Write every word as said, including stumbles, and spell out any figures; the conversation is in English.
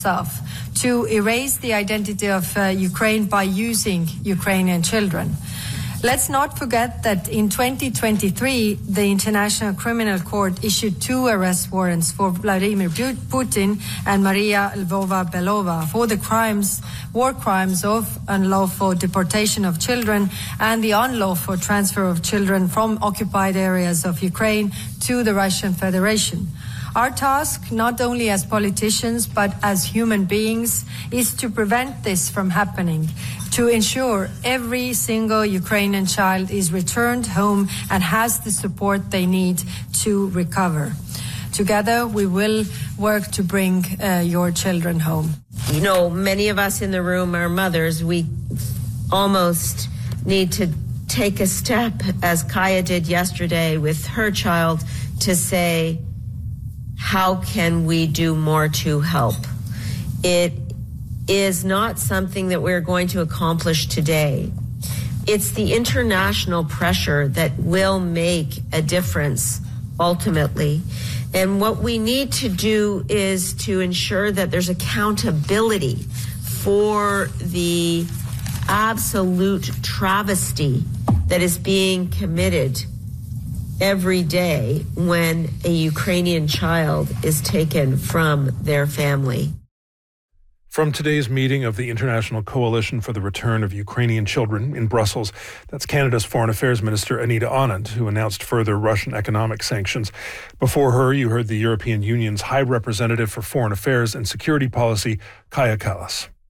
itself to erase the identity of uh, Ukraine by using Ukrainian children. Let's not forget that in twenty twenty-three, the International Criminal Court issued two arrest warrants for Vladimir Putin and Maria Lvova-Belova for the crimes, war crimes of unlawful deportation of children and the unlawful transfer of children from occupied areas of Ukraine to the Russian Federation. Our task, not only as politicians, but as human beings, is to prevent this from happening, to ensure every single Ukrainian child is returned home and has the support they need to recover. Together, we will work to bring uh, your children home. You know, many of us in the room are mothers. We almost need to take a step, as Kaya did yesterday with her child, to say, how can we do more to help? It is not something that we're going to accomplish today. It's the international pressure that will make a difference ultimately. And what we need to do is to ensure that there's accountability for the absolute travesty that is being committed every day when a Ukrainian child is taken from their family. From today's meeting of the International Coalition for the Return of Ukrainian Children in Brussels, that's Canada's Foreign Affairs Minister Anita Anand, who announced further Russian economic sanctions. Before her, you heard the European Union's High Representative for Foreign Affairs and Security Policy, Kaya Kallas.